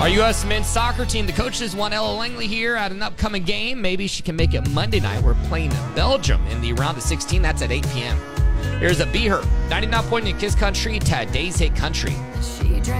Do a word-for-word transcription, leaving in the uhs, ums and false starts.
Our U S men's soccer team, the coaches want Ella Langley here at an upcoming game. Maybe she can make it Monday night. We're playing Belgium in the round of sixteen. That's at eight p.m. Here's a Be Her, ninety-nine point in Kiss Country, Today's Hit Country. She drank